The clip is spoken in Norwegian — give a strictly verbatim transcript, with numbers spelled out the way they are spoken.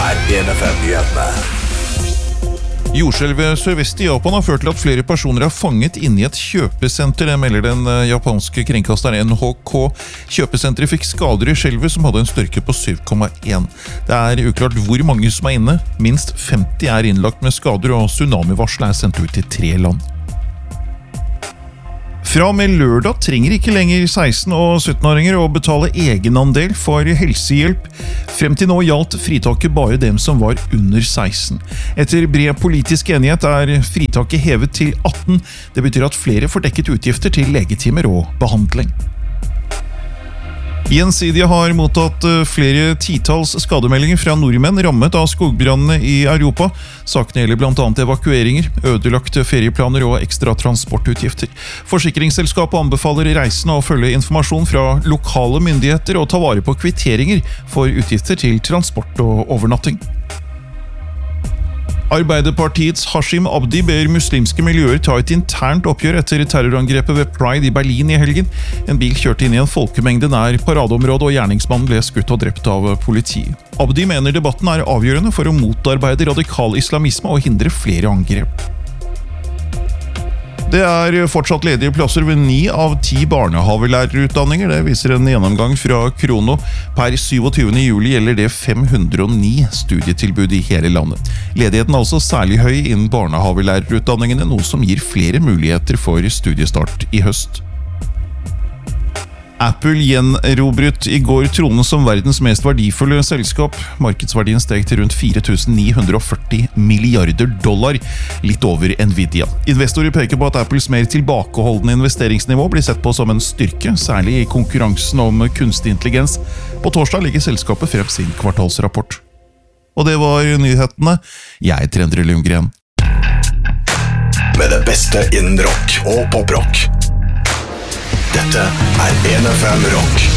er N F M-nyhetene. Jordskjelvet sørvest i Japan har ført til at flere personer er fanget inne i et kjøpesenter. Det melder den japanske kringkasteren N H K. Kjøpesenteret fikk skader i skjelvet som hadde en styrke på syv komma en. Det er uklart hvor mange som er inne. Minst femti er innlagt med skader, og tsunamivarsel er sendt ut til tre land. Fra og med lørdag trenger ikke lenger seksten- og syttenåringer å betale egenandel for helsehjelp. Frem til nå gjaldt fritaket bare dem som var under seksten. Etter bred politisk enighet er fritaket hevet til atten. Det betyr at flere får dekket utgifter til legetimer og behandling. Gjensidige har mottatt flere titalls skademeldinger fra nordmenn rammet av skogbrannene i Europa. Sakene gjelder blant annet evakueringer, ødelagte ferieplaner og ekstra transportutgifter. Forsikringsselskapet anbefaler reisende å følge informasjon fra lokale myndigheter og ta vare på kvitteringer for utgifter til transport og overnatting. Arbeiderpartiets Hashim Abdi ber muslimske miljøer ta et internt oppgjør etter terrorangrepet ved Pride i Berlin i helgen. En bil kjørte inn i en folkemengde nær paradeområdet, og gjerningsmannen ble skutt og drept av politi. Abdi mener debatten er avgjørende for å motarbeide radikal islamisme og hindre flere angrep. Det er fortsatt ledige plasser ved ni av ti barnehavelærerutdanninger. Det viser en gjennomgang fra Krono. Per syvogtyvende juli gjelder det fem hundre og ni studietilbud i hele landet. Ledigheten er altså særlig høy innen barnehavelærerutdanningene, noe som gir flere muligheter for studiestart i høst. Apple gjenerobret i går tronen som verdens mest verdifulle selskap. Markedsverdien steg til rundt fire tusen ni hundre og førti milliarder dollar, litt over Nvidia. Investorer peker på at Apples mer tilbakeholdende investeringsnivå blir sett på som en styrke, særlig i konkurransen om kunstig intelligens. På torsdag legger selskapet frem sin kvartalsrapport. Og det var nyhetene. Jeg heter Endre Lundgren. Med det beste innen rock og poprock. Dette er N F M Rock.